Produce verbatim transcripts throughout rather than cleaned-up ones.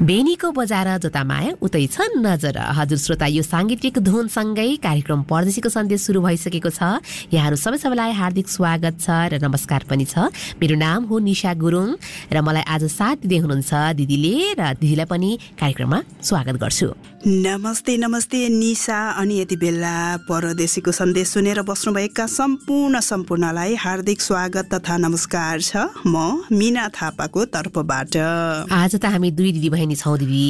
बेनीको बजार जता माया उतै छ नजर। हजुर श्रोता, यो साङ्गीतिक धुनसँगै कार्यक्रम परदेशीको सन्देश सुरु भइसकेको छ। यहाँहरू सबै सबैलाई हार्दिक स्वागत छ र नमस्कार पनि छ। मेरो नाम हो निशा गुरुङ र मलाई आज साथ दिँदै हुनुहुन्छ दिदीले, र दिदीलाई पनि कार्यक्रममा स्वागत गर्छु। नमस्ते नमस्ते निशा। अनि यति बेला परदेशीको सन्देश सुनेर बस्नुभएका सम्पूर्ण सम्पूर्णलाई हार्दिक स्वागत तथा नमस्कार छ म मिना थापाको तर्फबाट। आज त हामी दुई दिदी बहिनी छौँ दिदी।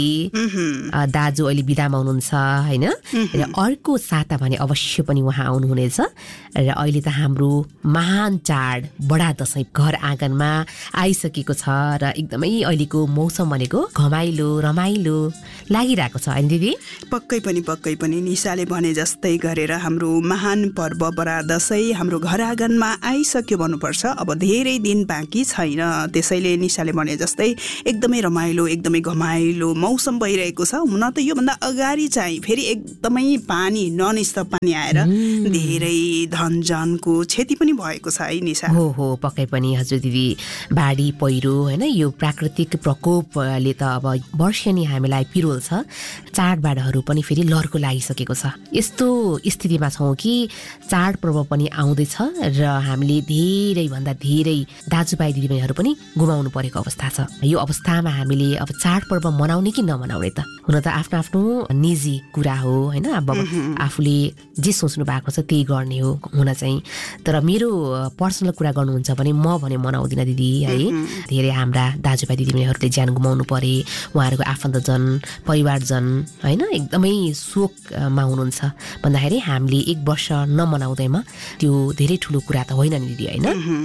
दाजु अहिले बिदामा हुनुहुन्छ होइन, र अर्को साता भने अवश्य पनि उहाँ आउनुहुनेछ। र अहिले त हाम्रो महान चाड बडा दसैँ घर आँगनमा आइसकेको छ र एकदमै अहिलेको मौसम भनेको घमाइलो रमाइलो लागिरहेको छ होइन दिदी? पक्कै पनि पक्कै पनि निशाले भने जस्तै गरेर हाम्रो महान पर्व बडा दसैँ हाम्रो घर आँगनमा आइसक्यो भन्नुपर्छ। अब धेरै दिन बाँकी छैन, त्यसैले निशाले भने जस्तै एकदमै रमाइलो एकदमै घमाइलो मौसम भइरहेको छ। हुन त योभन्दा अगाडि चाहिँ फेरि एकदमै पानी ननस्टप पानी आएर धेरै धनजनको क्षति पनि भएको छ है निशा? हो हो पक्कै पनि हजुर दिदी। बाढी पहिरो होइन, यो प्राकृतिक प्रकोपले त अब वर्षेनी हामीलाई पिरोल्छ। चाडबाडहरू पनि फेरि लर्को लागिसकेको छ। यस्तो स्थितिमा छौँ कि चाडपर्व पनि आउँदैछ र हामीले धेरैभन्दा धेरै दाजुभाइ दिदीबहिनीहरू पनि गुमाउनु परेको अवस्था छ। यो अवस्थामा हामीले अब चाडपर्व मनाउने कि नमनाउने त? हुन त आफ्नो आफ्नो निजी कुरा हो होइन, अब आफूले जे सोच्नु भएको छ त्यही गर्ने हो हुन चाहिँ। तर मेरो पर्सनल कुरा गर्नुहुन्छ भने म भने मनाउँदिनँ दिदी है। धेरै हाम्रा दाजुभाइ दिदीबहिनीहरूले ज्यान गुमाउनु परे, उहाँहरूको आफन्तजन परिवारजन होइन एकदमै शोकमा हुनुहुन्छ भन्दाखेरि हामीले एक वर्ष नमनाउँदैमा त्यो धेरै ठुलो कुरा त होइन नि दिदी होइन?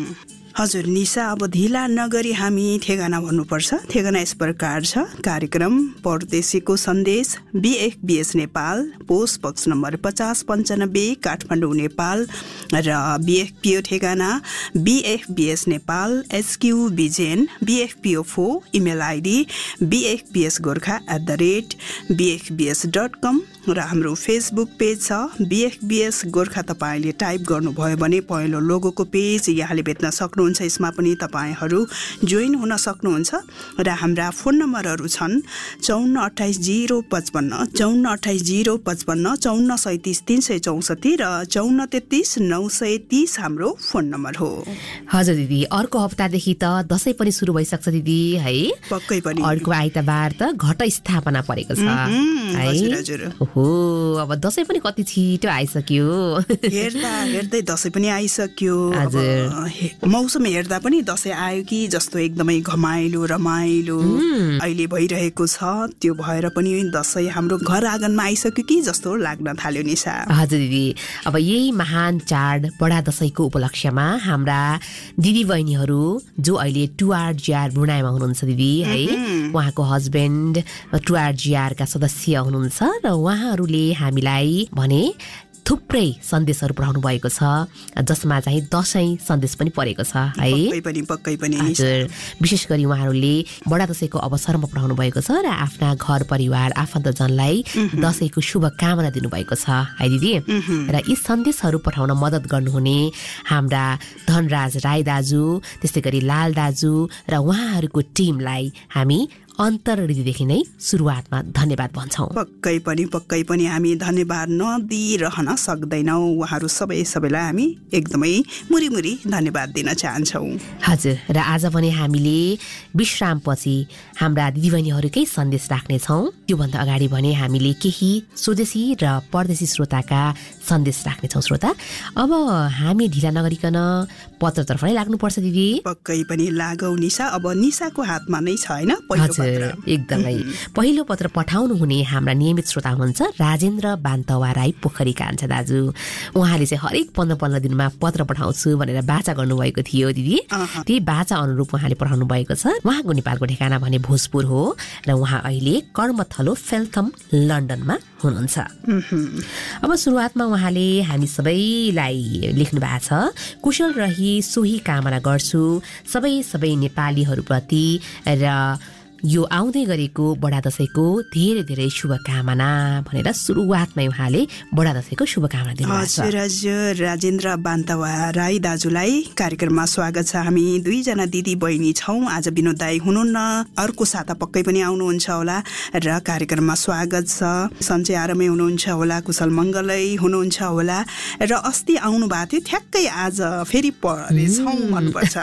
हजुर निशा, अब ढिला नगरी हामी ठेगाना भन्नुपर्छ। ठेगाना यस प्रकार छ। कार्यक्रम परदेशीको सन्देश, बिएफबिएस नेपाल, पोस्ट बक्स नम्बर पचास पन्चानब्बे काठमाडौँ नेपाल, र बिएफपिओ ठेगाना बिएफबिएस Nepal SQ Bijen बिएफपिओ four, email ID बिएफबिएस Gorkha at the rate बिएफबिएस dot कम, र हाम्रो फेसबुक पेज छ बिएफबिएस गोर्खा। तपाईँले टाइप गर्नुभयो भने पहिलो लोगोको पेज यहाँले भेट्न सक्नुहुन्छ। यसमा पनि तपाईँहरू जोइन हुन सक्नुहुन्छ। र हाम्रा फोन नम्बरहरू छन् चौन्न अठाइस जिरो पचपन्न चौन्न अठाइस जिरो पचपन्न चौन्न सैतिस तिन सय चौसठी र चौन्न तेत्तिस नौ सय तिस हाम्रो फोन नम्बर हो। हजुर दिदी, अर्को हप्तादेखि त दसैँ पनि सुरु भइसक्छ दिदी है? पक्कै पनि। अर्को आइतबार त घट स्थापना परेको छ है। हो, अब दसैँ पनि कति छिटो आइसक्यो। हेर्दा हेर्दै दसैँ पनि आइसक्यो। मौसम हेर्दा पनि दसैँ आयो कि जस्तो एकदमै घमाइलो रमाइलो अहिले भइरहेको छ। त्यो भएर पनि दसैँ हाम्रो घर आँगनमा आइसक्यो कि जस्तो लाग्न थाल्यो निशा। हजुर दिदी, अब यही महान चाड बडा दसैँको उपलक्ष्यमा हाम्रा दिदी बहिनीहरू जो अहिले टुआर जिआर ब्रुनाईमा हुनुहुन्छ दिदी है, उहाँको हस्बेन्ड टुआर जिआरका सदस्य हुनुहुन्छ र उहाँहरूले हामीलाई भने थुप्रै सन्देशहरू पठाउनु भएको छ, जसमा चाहिँ दसैँ सन्देश पनि परेको छ है। पक्कै पनि पक्कै पनि हजुर, विशेष गरी उहाँहरूले बडा दसैँको अवसरमा पठाउनु भएको छ र आफ्ना घर परिवार आफन्तजनलाई दसैँको शुभकामना दिनुभएको छ है दिदी। र यी सन्देशहरू पठाउन मद्दत गर्नुहुने हाम्रा धनराज राई दाजु, त्यस्तै गरी लाल दाजु र उहाँहरूको टिमलाई हामी अन्तर्हृदयदेखि नै सुरुवातमा धन्यवाद भन्छौँ। पक्कै पनि पक्कै पनि हामी धन्यवाद नदिइरहन सक्दैनौँ। उहाँहरू सबै सबैलाई हामी एकदमै मुरीमुरी धन्यवाद दिन चाहन्छौँ। हजुर, र आज पनि हामीले विश्रामपछि हाम्रा दिदीबहिनीहरूकै सन्देश राख्नेछौँ। त्योभन्दा अगाडि भने हामीले केही स्वदेशी र परदेशी श्रोताका सन्देश राख्नेछौँ। श्रोता, अब हामी ढिला नगरिकन पत्रतर्फ नै लाग्नुपर्छ दिदी। पक्कै पनि लागौ निशा, अब निशाको हातमा नै छ होइन पहिलो पत्र। एकदमै पहिलो पत्र पठाउनु हुने हाम्रा नियमित श्रोता हुनुहुन्छ राजेन्द्र बान्तवा राई पोखरी कान्छा दाजु। उहाँले चाहिँ हरेक पन्ध्र पन्ध्र दिनमा पत्र पठाउँछु भनेर बाचा गर्नुभएको थियो दिदी। त्यही बाचा अनुरूप उहाँले पठाउनु भएको छ। उहाँको नेपालको ठेगाना भने भोजपुर हो र उहाँ अहिले कर्मथलो फेल्थम लन्डनमा हुनुहुन्छ। अब सुरुवातमा उहाँले हामी सबैलाई लेख्नु भएको छ, कुशल रही सोही कामना गर्छु सबै सबै नेपालीहरूप्रति र यो आउँदै गरेको बडा दशैंको धेरै धेरै शुभकामना भनेर सुरुवातमै उहाँले बडा दशैंको शुभकामना दिनुभएको छ। हजुर हजुर राजेन्द्र बान्तवा राई दाजुलाई कार्यक्रममा स्वागत छ। हामी दुईजना दिदी बहिनी छौँ। आज विनोद दाई हुनुहुन्न, अर्को साता पक्कै पनि आउनुहुन्छ होला र कार्यक्रममा स्वागत छ। सन्चै आरामै हुनुहुन्छ होला, कुशल मङ्गलै हुनुहुन्छ होला र अस्ति आउनु भएको थियो, ठ्याक्कै आज फेरि परेछौँ भन्नुपर्छ।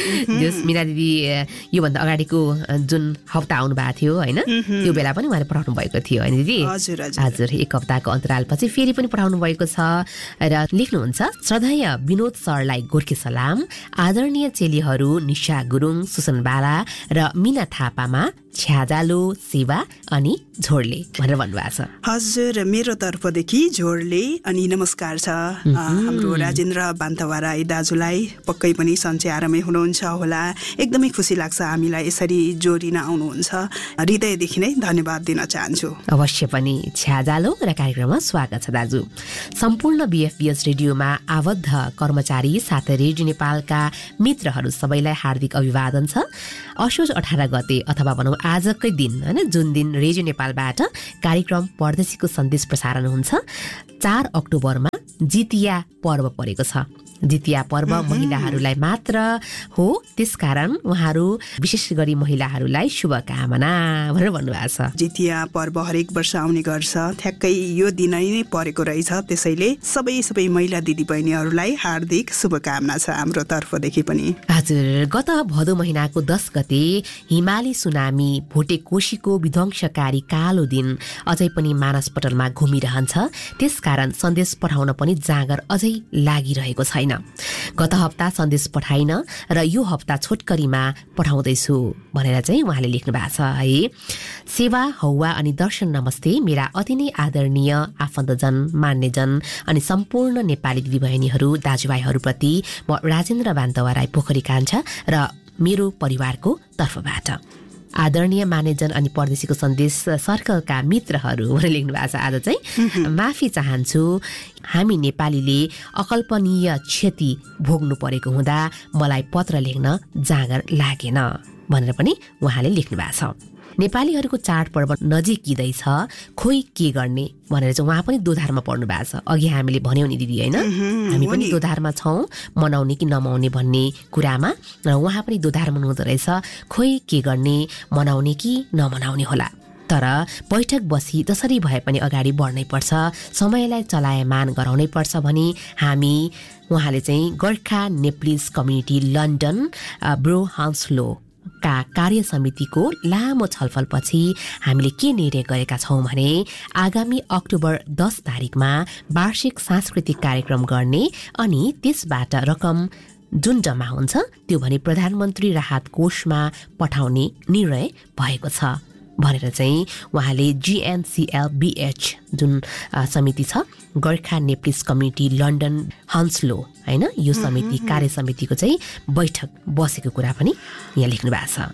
मीना दिदी योभन्दा अगाडिको जुन हप्ता आउनु भएको थियो होइन, त्यो बेला पनि उहाँले पठाउनु भएको थियो होइन दिदी? हजुर हजुर एक हप्ताको अन्तरालपछि फेरि पनि पठाउनु भएको छ र लेख्नुहुन्छ, श्रद्धेय विनोद सरलाई गोर्खे सलाम। आदरणीय चेलीहरू निशा गुरुङ, सुसन बाला र मिना थापामा छ्याजालो, सेवा अनि झोडले भनेर भन्नुभएको छ। हजुर मेरो तर्फदेखि झोडले अनि नमस्कार छ हाम्रो राजेन्द्र बान्तवा राई दाजुलाई। पक्कै पनि सन्चै आरामै हुनुहुन्छ होला। एकदमै खुसी लाग्छ हामीलाई यसरी जोडिन आउनुहुन्छ। हृदयदेखि नै धन्यवाद दिन चाहन्छु। अवश्य पनि छ्याजालो र कार्यक्रममा स्वागत छ दाजु। सम्पूर्ण बिएफबीएस रेडियोमा आबद्ध कर्मचारी साथै रेडियो नेपालका मित्रहरू सबैलाई हार्दिक अभिवादन छ। असोज अठार गते अथवा भनौँ आजकै दिन होइन, जुन दिन रेडियो नेपालबाट कार्यक्रम परदेशीको सन्देश प्रसारण हुन्छ, चार अक्टोबरमा जितिया पर्व परेको छ। जितिया पर्व महिलाहरूलाई मात्र हो, त्यसकारण उहाँहरू विशेष गरी महिलाहरूलाई शुभकामना भनेर भन्नुभएको छ। जितिया पर्व हरेक वर्ष आउने गर्छ, ठ्याक्कै यो दिन नै परेको रहेछ। त्यसैले सबै सबै महिला दिदीबहिनीहरूलाई हार्दिक शुभकामना छ हाम्रो तर्फदेखि पनि। हजुर, गत भदौ महिनाको दस गते हिमाली सुनामी भोटेकोशीको विध्वंसकारी कालो दिन अझै पनि मानसपटलमा घुमिरहन्छ। त्यसकारण सन्देश पठाउन पनि जाँगर अझै लागिरहेको छैन। गत हप्ता सन्देश पठाइन र यो हप्ता छोटकरीमा पठाउँदैछु भनेर चाहिँ उहाँले लेख्नु भएको छ है। सेवा, हौवा अनि दर्शन नमस्ते। मेरा अति नै आदरणीय आफन्तजन, मान्यजन अनि सम्पूर्ण नेपाली दिदीबहिनीहरू दाजुभाइहरूप्रति म राजेन्द्र बान्तवा राई पोखरी कान्छा र मेरो परिवारको तर्फबाट आदरणीय मानेजन अनि परदेशीको सन्देश सर्कलका मित्रहरू भनेर लेख्नु भएको छ। आज चाहिँ माफी चाहन्छु, हामी नेपालीले अकल्पनीय क्षति भोग्नु परेको हुँदा मलाई पत्र लेख्न जाँगर लागेन भनेर पनि उहाँले लेख्नु भएको छ। नेपालीहरूको चाडपर्व नजिकिँदैछ, खोइ के गर्ने भनेर चाहिँ उहाँ पनि दोधारमा पर्नु भएको छ। अघि हामीले भन्यौँ नि दिदी होइन, हामी पनि दोधारमा छौँ मनाउने कि नमनाउने भन्ने कुरामा, र उहाँ पनि दोधारमा हुनुहुँदो रहेछ। खोइ के गर्ने, मनाउने कि नमनाउने होला, तर बैठक बसी जसरी भए पनि अगाडि बढ्नै पर्छ, समयलाई चलायमान गराउनै पर्छ भनी हामी उहाँले चाहिँ Gorkha Nepalese community London bro हाउन्सलो का कार्य समितिको लामो छलफलपछि हामीले के निर्णय गरेका छौँ भने आगामी अक्टोबर दस तारिकमा वार्षिक सांस्कृतिक कार्यक्रम गर्ने अनि त्यसबाट रकम जुन जम्मा हुन्छ त्यो भने प्रधानमन्त्री राहत कोषमा पठाउने निर्णय भएको छ भनेर चाहिँ उहाँले जीएनसीएलबीएच जुन समिति छ, गोर्खा नेप्लिज कम्युनिटी लन्डन हन्सलो होइन, यो समिति कार्य समितिको चाहिँ बैठक बसेको कुरा पनि यहाँ लेख्नु भएको छ।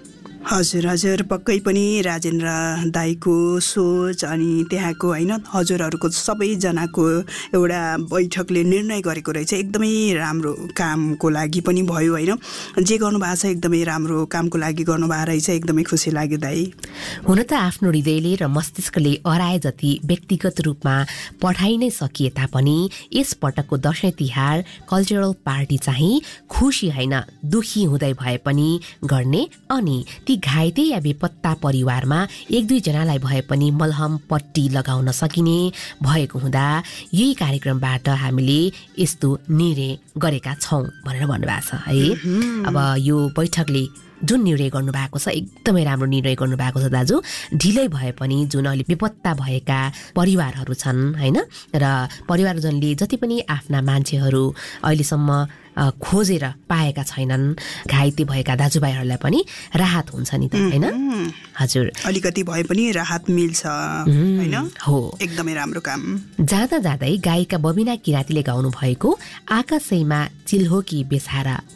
हजुर हजुर पक्कै पनि राजेन्द्र दाईको सोच अनि त्यहाँको होइन हजुरहरूको सबैजनाको एउटा बैठकले निर्णय गरेको रहेछ। एकदमै राम्रो कामको लागि पनि भयो होइन, जे गर्नुभएको छ एकदमै राम्रो कामको लागि गर्नुभएको रहेछ। एकदमै खुसी लाग्यो दाई। हुन त आफ्नो हृदयले र मस्तिष्कले अराए जति व्यक्तिगत रूपमा पठाइ नै सकिए तापनि यस पटकको दसैँ तिहार कल्चरल पार्टी चाहिँ खुसी होइन दुखी हुँदै भए पनि गर्ने अनि ती घाइते या बेपत्ता परिवारमा एक दुईजनालाई भए पनि मलहम पट्टी लगाउन सकिने भएको हुँदा यही कार्यक्रमबाट हामीले यस्तो निर्णय गरेका छौँ भनेर भन्नुभएको छ है। अब यो बैठकले जुन निर्णय गर्नुभएको छ एकदमै राम्रो निर्णय गर्नुभएको छ दाजु। ढिलै भए पनि जुन अहिले बेपत्ता भएका परिवारहरू छन् होइन, र परिवारजनले जति पनि आफ्ना मान्छेहरू अहिलेसम्म खोजेर पाएका छैनन्, घाइते भएका दाजुभाइहरूलाई पनि राहत हुन्छ नि त होइन। हजुर अलिकति भए पनि राहत मिल्छ होइन। हो एकदमै राम्रो काम। जाँदा जाँदै गायिका बबिना किराँतीले गाउनु भएको आकाशैमा चिल्हो कि बेसारा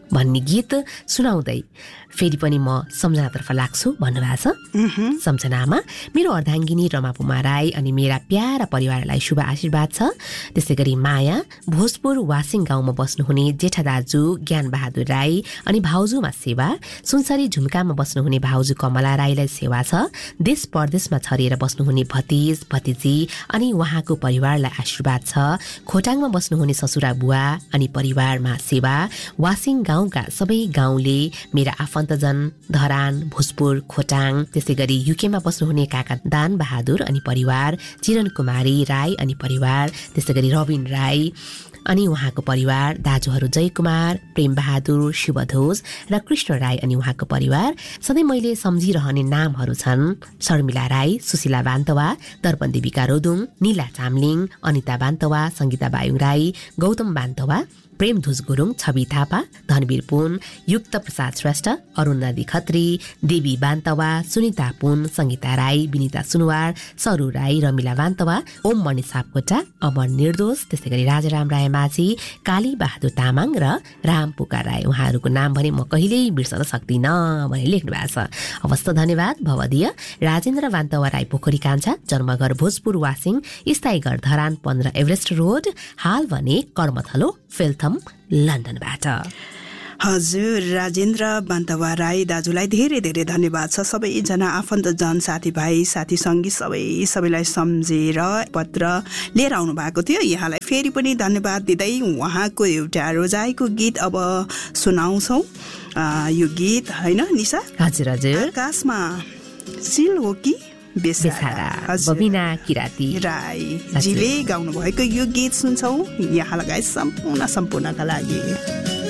भन्ने गीत सुनाउँदै फेरि पनि म सम्झनातर्फ लाग्छु भन्नुभएको छ। सम्झनामा मेरो अर्धाङ्गिनी रमा पुमा राई अनि मेरा प्यारा परिवारलाई शुभ आशीर्वाद छ। त्यसै गरी माया भोजपुर वासिङ गाउँमा बस्नुहुने जेठा दाजु ज्ञान बहादुर राई अनि भाउजूमा सेवा, सुनसरी झुम्कामा बस्नुहुने भाउजू कमला राईलाई सेवा छ। देश परदेशमा छरिएर बस्नुहुने भतिज भतिजी अनि उहाँको परिवारलाई आशीर्वाद छ। खोटाङमा बस्नुहुने ससुरा बुवा अनि परिवारमा सेवा। वासिङ गाउँका सबै गाउँले मेरा आफन्तजन धरान भोजपुर खोटाङ, त्यसै गरी युकेमा बस्नुहुने काका दान बहादुर अनि परिवार, चिरन कुमारी राई अनि परिवार, त्यसै गरी रविन राई अनि उहाँको परिवार, दाजुहरू जय कुमार, प्रेम बहादुर, शिवध्वज र कृष्ण राई अनि उहाँको परिवार। सधैँ मैले सम्झिरहने नामहरू छन् शर्मिला राई, सुशीला बान्तवा, दर्पण देविका रोदुङ, नीला चामलिङ, अनिता बान्तवा, सङ्गीता बायुङ राई, गौतम बान्तवा, प्रेमध्वज गुरुङ, छवि थापा, धनवीर पुन, युक्त प्रसाद श्रेष्ठ, अरुण नदी खत्री, देवी बान्तवा, सुनिता पुन, सङ्गीता राई, विनिता सुनवार, सरू राई, रमिला बान्तवा, ओम मणि सापकोटा, अमर निर्दोष, त्यसै गरी राजाराम राय माझी, काली बहादुर तामाङ र राम पुकार राई। उहाँहरूको नाम भने म कहिल्यै बिर्सन सक्दिनँ भने लेख्नु भएको छ। हवस् त धन्यवाद। भवदीय राजेन्द्र बान्तवा राई पोखरी कान्छा, जन्मघर भोजपुर वासिङ, स्थायी घर धरान पन्ध्र एभरेस्ट रोड, हाल भने कर्मथलो फेल्थम लन्डनबाट। हजुर, राजेन्द्र बान्तवा राई दाजुलाई धेरै धेरै धन्यवाद छ। सबैजना आफन्तजन साथीभाइ साथी सङ्गी सबै सबैलाई सम्झेर पत्र लिएर आउनु भएको थियो। यहाँलाई फेरि पनि धन्यवाद दिँदै उहाँको एउटा रोजाइको गीत अब सुनाउँछौँ। यो गीत होइन निशा? हजुर हजुर। आकाशमा सिल हो कि बेसारा, बबिना किराती राई जीले गाउनु भएको यो गीत सुन्छौँ। यहाँ लगाए सम्पूर्ण सम्पूर्णका लागि।